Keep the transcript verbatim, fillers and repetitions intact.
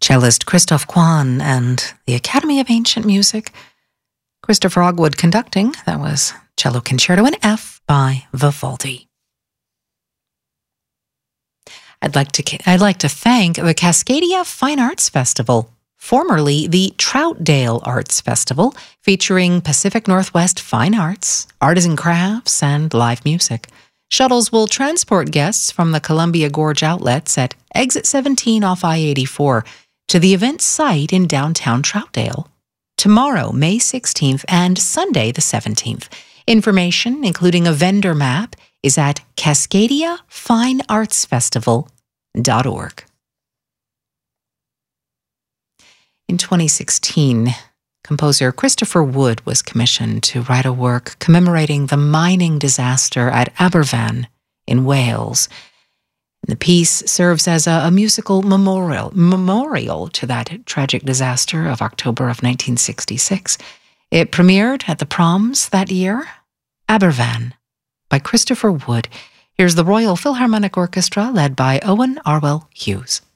cellist Christoph Kwan and the Academy of Ancient Music. Christopher Ogwood conducting. That was Cello Concerto in F by Vivaldi. I'd like to I'd like to thank the Cascadia Fine Arts Festival, formerly the Troutdale Arts Festival, featuring Pacific Northwest fine arts, artisan crafts, and live music. Shuttles will transport guests from the Columbia Gorge outlets at Exit seventeen off I eighty-four to the event site in downtown Troutdale tomorrow, May sixteenth, and Sunday the seventeenth. Information, including a vendor map, is at cascadia fine arts festival dot org. In twenty sixteen, composer Christopher Wood was commissioned to write a work commemorating the mining disaster at Aberfan in Wales. The piece serves as a, a musical memorial, memorial to that tragic disaster of October of nineteen sixty-six. It premiered at the Proms that year. Aberfan by Christopher Wood. Here's the Royal Philharmonic Orchestra led by Owen Arwell Hughes.